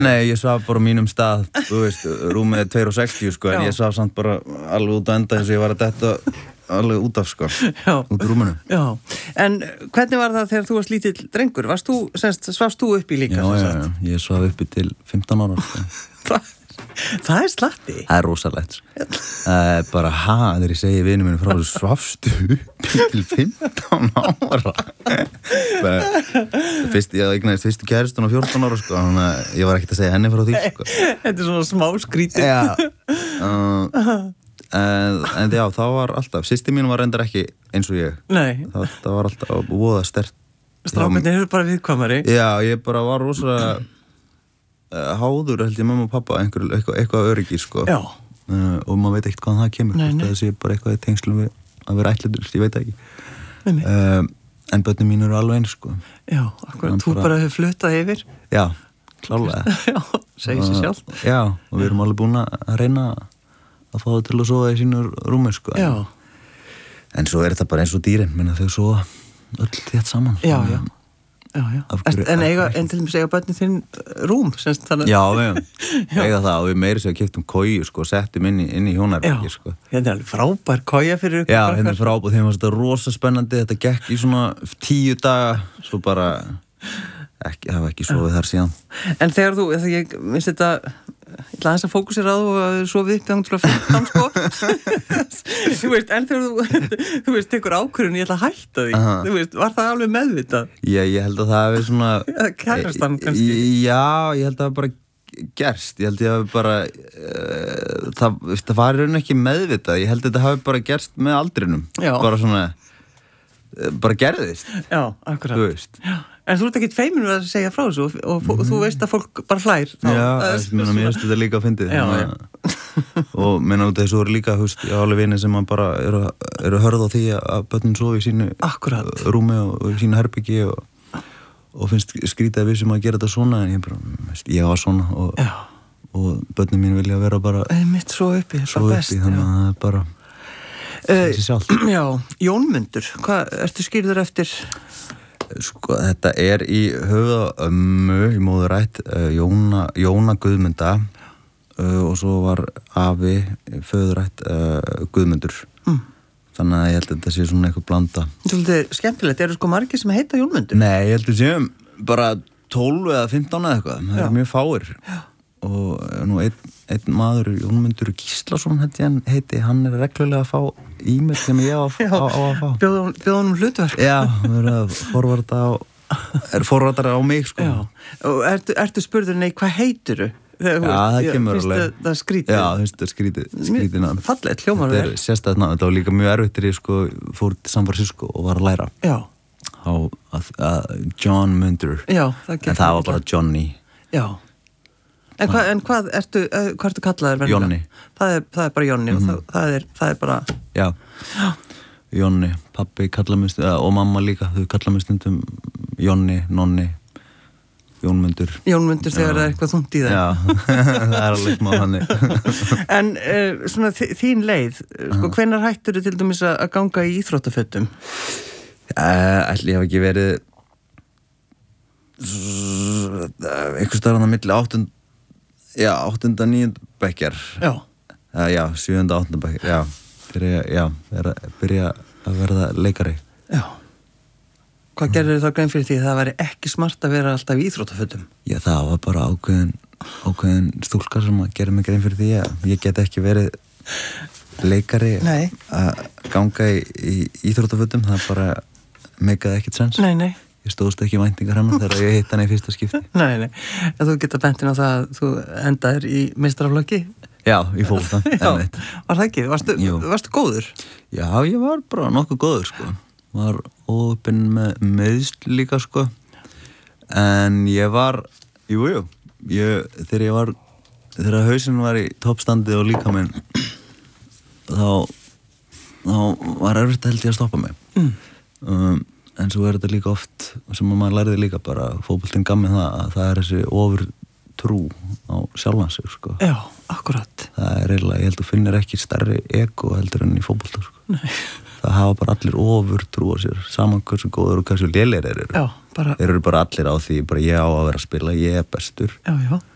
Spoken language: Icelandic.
Nei, ég svaf bara á mínum stað, þú veist, rúmið 2,60 sko, en ég svaf samt bara alveg út á enda eins og ég var að detta alveg út af sko, út úr rúminu. Já, en hvernig var það þegar þú varst lítill drengur? Svafst þú uppi líka? Já, ég svaf uppi til 15 ára sko. Það slatti. Það rosalegt sko. Bara þegar ég segi vinum minn frá þessu svafstu uppi til 15 ára. Fyrst, ég eignaðist fyrstu kæristun á 14 ára sko, þannig að ég var ekkert að segja henni frá því sko. Þetta svona smá skrítið. Já. En já, það var alltaf, systir mín var reyndar ekki eins og ég. Nei. Það var alltaf voða sterkt. Strákarnir eru bara viðkvæmari. Já, ég bara var rosalega háður, held ég, mamma og pappa eitthvað öryggi, sko. Já. Og maður veit ekkert hvaðan það kemur. Það sé bara eitthvað í tengslum við að vera ætlitur, ég veit ekki. En börnin mín eru alveg eins, sko. Já, akkurat, þú bara hefur fluttað yfir. Já, klárlega. Já, segir sér sjálf. Já, og við erum alveg búin að reyna að fá það til að sofa í sínu rúmi, sko. Já. En svo er þetta bara eins og dýrin, menna þau sofa öll þétt saman. Já. En til dæmis eiga börnin þín rúm, semst þannig. Já, eiga það, og við meiri sér að keyptum koju, sko, settum inn í hjónarbyrgi, sko. Hérna er alveg frábær koja fyrir ykkur. Já, hérna er frábær, þeim var þetta rosa spennandi, þetta gekk í svona 10 daga, svo bara það var ekki sofið þar síðan. En þegar ég minnst þetta, ég ætla aðeins að fókusera á þú að sofið upp þegar þú 15, sko. Þú veist, en þegar þú veist, tekur ákvörðun, ég ætla að hætta því. Þú veist, var það alveg meðvitað? Já, ég held að það hefði svona... Kærastan, kannski? Já, ég held að það bara gerst. Ég held að bara... það var í raun ekki meðvitað. Ég held að þetta hafi bara gerst með aldrinum. Já. Bara svona... bara gerðist. Já, akkurat. Þú veist. Já. En þú ert ekkert feiminn við að segja frá þessu og þú veist að fólk bara hlær. Já, mér finnst þetta líka að fyndið. Og minna út af þessu voru líka, ég á alveg vini sem bara eru hörð á því að börnin sofi í sínu rúmi og sínu herbyggi og finnst skrítið að við sem að gera þetta svona, en ég var svona og börnin mín vilja vera bara mitt svo uppi, þannig að það er bara þessi sjálf. Já, Jónmundur, hvað ertu skýrður eftir? Sko, þetta er í höfuða ömmu í móðurætt, Jóna Guðmunda og svo var afi föðurætt Guðmundur. Þannig að ég held að þetta sé svona eitthvað blanda. Svolítið skemmtilegt, eru sko margir sem heita Jónmundur? Nei, ég held að séum bara 12 eða 15 eða eitthvað, það er mjög fáir. Já. Og nú einn maður, Jónmundur Gíslason heiti, hann er reglulega að fá e-mail sem ég á að fá. Bjóða honum hlutverk. Já, forvartar á mig, sko. Já, og ertu spurður, nei, hvað heitirðu? Já, það kemur alveg. Finnst það skrítið? Já, finnst það skrítið nafn. Fallegt, hljómar vel. Þetta er sérstætt nafn, þetta var líka mjög erfitt þegar ég, sko, fór til San Francisco og var að læra. Já. John Mundur. Já, það gekk. En það var bara Johnny. Já. En hvað ertu kallaður? Jonni. Það er bara Jonni og það er bara... Já. Jonni, pabbi kallar mig stundum, og mamma líka, þau kallar mig stundum Jonni, Nonni, Jónmundur. Jónmundur þegar það er eitthvað þungt í það. Já, það er alveg smá þannig. En svona þín leið, sko, hvenær hætturðu til dæmis að ganga í íþróttafötum? Ætli ég hef ekki verið einhvers staðar á milli 8. 9. bekkjar. Já. Já, 7. 8. bekkjar, já. Byrja að verða leikari. Já. Hvað gerður þá grein fyrir því að það væri ekki smart að vera alltaf í íþróttafötum? Já, það var bara ákveðin stúlka sem að gera mig grein fyrir því að ég get ekki verið leikari að ganga í íþróttafötum. Það bara meikaði ekkert sens. Nei. Ég stóðst ekki væntingar hennar þegar ég hitt hann í fyrsta skipti. Nei. En þú geta bentin á það að þú endaðir í meistaraflokki? Já, í fótbolta. Já, var það ekki? Varstu góður? Já, ég var bara nokkuð góður, sko. Var óöppinn með meiðsl líka, sko. En ég var, þegar hausinn var í toppstandi og líka minn, þá var erfitt held ég að stoppa mig. En svo er þetta líka oft, sem maður lærði líka bara, fótboltinn gaf mig það, að það er þessi ofurtrú á sjálfan sig, sko. Já, akkurat. Það er eiginlega, ég held að finnir ekki stærri ego heldur enn í fótbolta, sko. Nei. Það hafa bara allir ofurtrú á sér, saman hversu góður og hversu lélegir eru. Já, bara... Þeir eru bara allir á því, bara ég á að vera að spila, ég er bestur. Já.